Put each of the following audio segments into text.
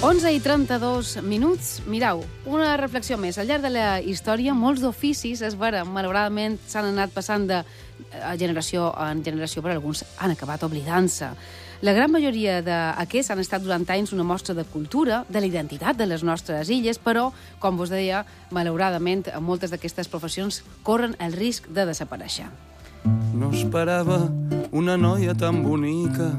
11:32. Mireu, una reflexió més. Al llarg de la història, molts d'oficis, és vera, malauradament s'han anat passant de generació en generació, però alguns han acabat oblidant-se. La gran majoria d'aquests han estat durant anys una mostra de cultura, de la identitat de les nostres illes, però, com vos deia, malauradament, moltes d'aquestes professions corren el risc de desaparèixer. No esperava una noia tan bonica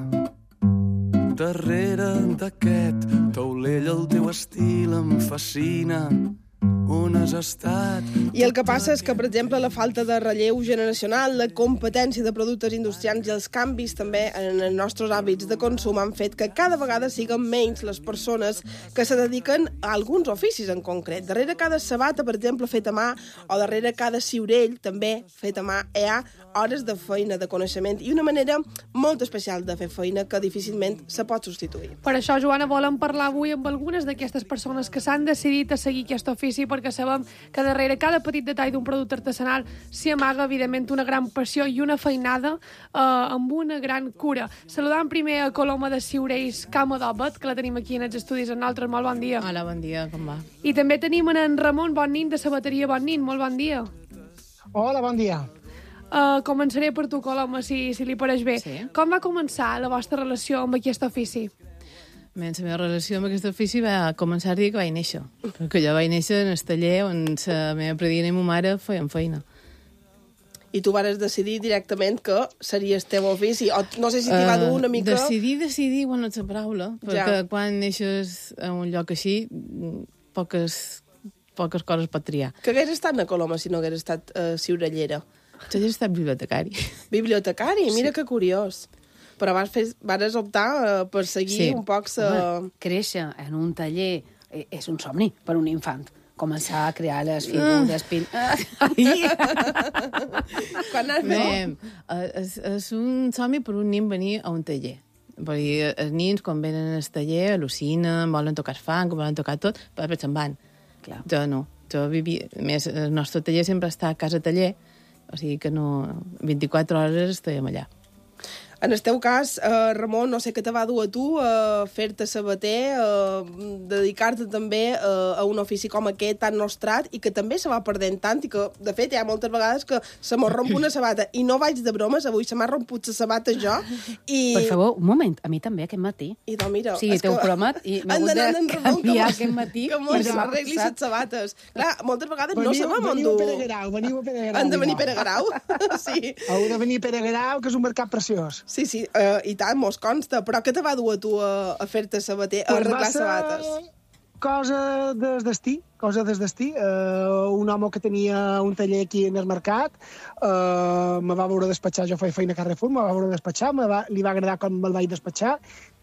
darrere d'aquest taulell. El teu estil em fascina. On has estat? I el que passa és que, per exemple, la falta de relleu generacional, la competència de productes industrials i els canvis també en els nostres hàbits de consum han fet que cada vegada siguin menys les persones que se dediquen a alguns oficis en concret. Darrere cada sabata, per exemple, feta a mà, o darrere cada ciurell, també fet a mà, hi ha hores de feina, de coneixement, i una manera molt especial de fer feina que difícilment se pot substituir. Per això, Joana, volem parlar avui amb algunes d'aquestes persones que s'han decidit a seguir aquest ofici, perquè sabem que darrere cada petit detall d'un producte artesanal s'hi amaga, evidentment, una gran passió i una feinada amb una gran cura. Saludant primer a Coloma de Ciurells, Cama d'Òbet, que la tenim aquí en els estudis amb nosaltres. Molt bon dia. Hola, bon dia, com va? I també tenim en Ramon Bonnin, de Sabateria Bonnin. Molt bon dia. Hola, bon dia. Començaré per tu, Coloma, si li pareix bé. Sí. Com va començar la vostra relació amb aquest ofici? Bé, la meva relació amb aquest ofici va començar el dia que vaig néixer, perquè jo vaig néixer en el taller on la meva predina i ma mare feien feina. I tu vas decidir directament que seria el teu ofici, o no sé si t'hi va dur una mica... Decidir, bueno, és la paraula, perquè quan neixes a un lloc així, poques coses pot triar. Que hagués estat na Coloma si no hagués estat ciurellera? Jo he estat bibliotecari. Bibliotecari? Mira que curiós. Però vas optar per seguir un poc... Créixer en un taller és un somni per un infant. Començar a crear les figures... És un somni per un nin venir a un taller. Perquè els nins, quan venen al taller, al·lucinen, volen tocar fang, volen tocar tot, però se'n van. Clar. Jo no. Jo vivia... A més, el nostre taller sempre està a casa taller, o sigui que no... 24 hores estàvem allà. En el teu cas, Ramon, no sé què te va dur a tu fer-te sabater, dedicar-te també a un ofici com aquest tan nostrat i que també se va perdent tant i que, de fet, hi ha moltes vegades que se m'ho romp una sabata i no vaig de bromes, avui se m'ha romput la sabata jo i... Per favor, un moment, a mi també aquest matí. I doncs mira... Sí, t'heu promet i m'he hagut de canviar aquest matí. Que mos arregli les sabates. Clar, moltes vegades no sabem on dur. Veniu a Pere Garau. Han de venir a Pere Garau, sí. Heu de venir a Pere Garau, que és un mercat preciós. Sí, i tant, mos consta. Però què te va dur a tu a fer-te sabater, a arreglar sabates? Cosa des destí. Un home que tenia un taller aquí en el mercat me va veure despatxar, jo feia feina a Carrefour, me va veure despatxar, li va agradar com me'l vaig despatxar